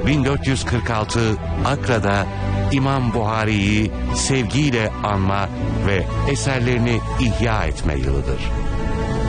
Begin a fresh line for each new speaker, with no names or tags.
1446 Akra'da İmam Buhari'yi sevgiyle anma ve eserlerini ihya etme yılıdır.